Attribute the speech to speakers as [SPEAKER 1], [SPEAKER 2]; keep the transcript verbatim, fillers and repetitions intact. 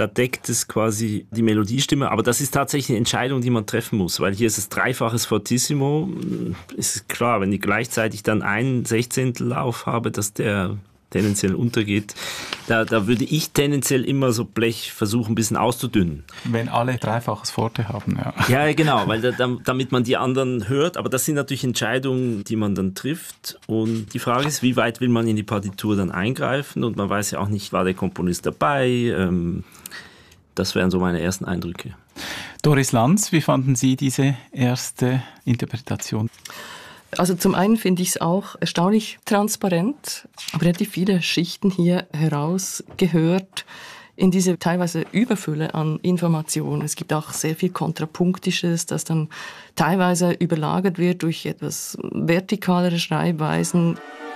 [SPEAKER 1] da deckt es quasi die Melodiestimme. Aber das ist tatsächlich eine Entscheidung, die man treffen muss, weil hier ist es dreifaches Fortissimo. Ist klar, wenn ich gleichzeitig dann ein Sechzehntel auf habe, dass der tendenziell untergeht, da, da würde ich tendenziell immer so Blech versuchen, ein bisschen auszudünnen.
[SPEAKER 2] Wenn alle dreifaches Forte haben, ja.
[SPEAKER 1] Ja, genau, weil da, damit man die anderen hört. Aber das sind natürlich Entscheidungen, die man dann trifft. Und die Frage ist, wie weit will man in die Partitur dann eingreifen? Und man weiß ja auch nicht, war der Komponist dabei? Ähm, das wären so meine ersten Eindrücke.
[SPEAKER 2] Doris Lanz, wie fanden Sie diese erste Interpretation?
[SPEAKER 3] Also zum einen finde ich es auch erstaunlich transparent, aber relativ viele Schichten hier herausgehört in diese teilweise Überfülle an Informationen. Es gibt auch sehr viel Kontrapunktisches, das dann teilweise überlagert wird durch etwas vertikalere Schreibweisen.